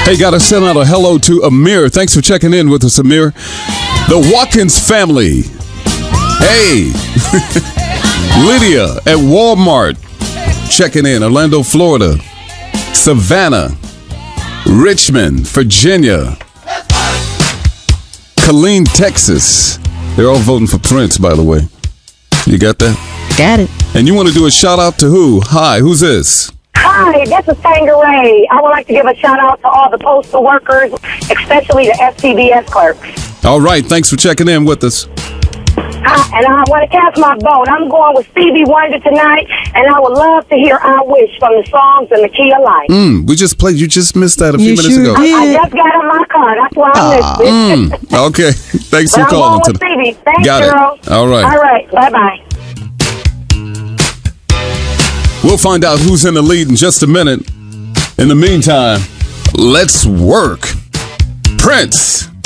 Hey, gotta send out a hello to Amir. Thanks for checking in with us, Amir. The Watkins family. Hey. Lydia at Walmart. Checking in. Orlando, Florida. Savannah. Richmond, Virginia. Killeen, Texas. They're all voting for Prince, by the way. You got that? Got it. And you want to do a shout out to who? Hi, who's this? Hi, this is Tangeray. I would like to give a shout out to all the postal workers, especially the FCBS clerks. All right, thanks for checking in with us. And I want to cast my vote. I'm going with Stevie Wonder tonight, and I would love to hear I Wish from the songs in the Key of Life. We just played. You just missed that a few minutes ago. I just got on my car. That's why I'm listening. Okay, thanks for I'm calling. going with Stevie. Thanks, Got girl. it. All right. All right. Bye-bye. We'll find out who's in the lead in just a minute. In the meantime, let's work. Prince.